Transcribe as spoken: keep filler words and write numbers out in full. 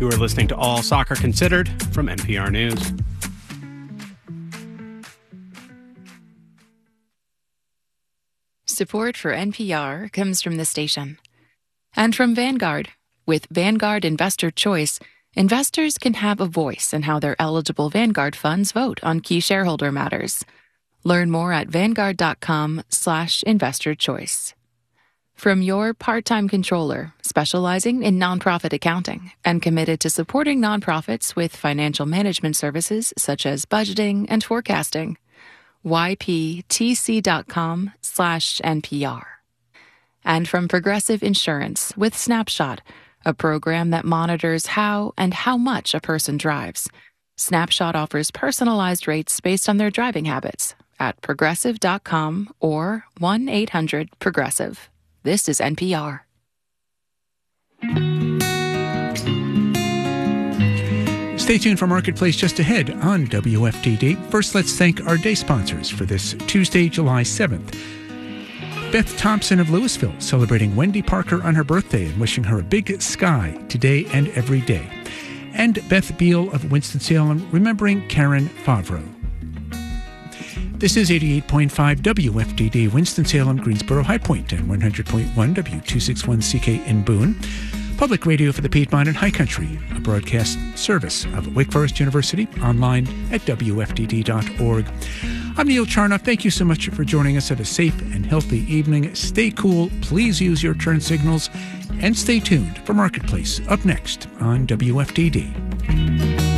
You are listening to All Soccer Considered from N P R News. Support for N P R comes from the station and from Vanguard. With Vanguard Investor Choice, investors can have a voice in how their eligible Vanguard funds vote on key shareholder matters. Learn more at vanguard.com slash investor choice. From your part-time controller, specializing in nonprofit accounting and committed to supporting nonprofits with financial management services such as budgeting and forecasting. yptc.com slash NPR. And from Progressive Insurance with Snapshot, a program that monitors how and how much a person drives. Snapshot offers personalized rates based on their driving habits at progressive dot com or one eight hundred progressive. This is N P R. Stay tuned for Marketplace just ahead on W F T D. First, let's thank our day sponsors for this Tuesday, July seventh. Beth Thompson of Louisville, celebrating Wendy Parker on her birthday and wishing her a big sky today and every day. And Beth Beal of Winston-Salem, remembering Karen Favreau. This is eighty-eight point five W F D D, Winston-Salem, Greensboro, High Point, and one hundred point one W two sixty-one C K in Boone. Public radio for the Piedmont and High Country, a broadcast service of Wake Forest University, online at W F D D dot org. I'm Neil Charnoff. Thank you so much for joining us. Have a safe and healthy evening. Stay cool. Please use your turn signals. And stay tuned for Marketplace up next on W F D D.